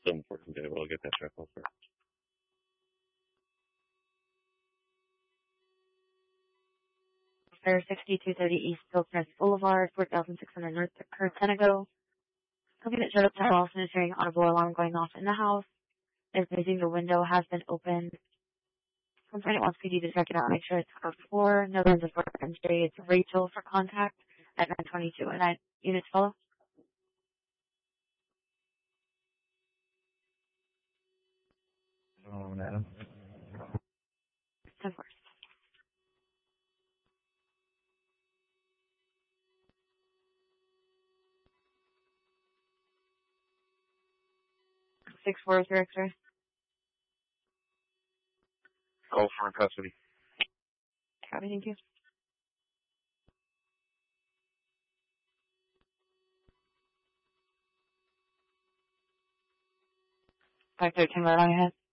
some working day. We'll get that check over. Fair 6230 East Hillcrest Boulevard, 4600 North Curtenago. Something that showed up to Allison is hearing an audible alarm going off in the house. Is missing the window has been opened. Complainant wants PD to check it out, make sure it's her floor. No one's a floor entry. It's Rachel for contact at 922 and 9 units follow. Madam. 10 floors. 6 floors for X-ray. Call for in custody. Copy, thank you. 513 right on your head.